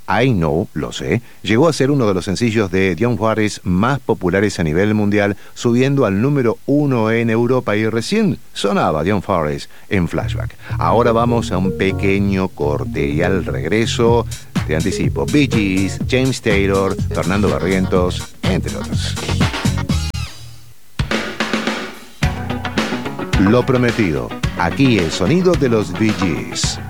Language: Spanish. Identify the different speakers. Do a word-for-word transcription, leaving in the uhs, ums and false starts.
Speaker 1: I Know, lo sé, llegó a ser uno de los sencillos de Dion Juárez más populares a nivel mundial, subiendo al número uno en Europa, y recién sonaba Dion Juárez en Flashback. Ahora vamos a un pequeño corte y al regreso, te anticipo, Bee Gees, James Taylor, Fernando Barrientos, entre otros. Lo prometido, aquí el sonido de los Bee Gees.